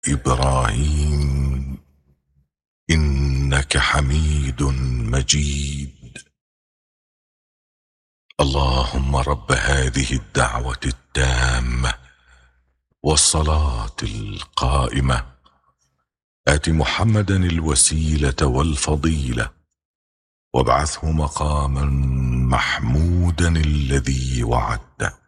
إبراهيم إنك حميد مجيد. اللهم رب هذه الدعوة التامة والصلاة القائمة آت محمدا الوسيلة والفضيلة وابعثه مقاما محمودا الذي وعدته.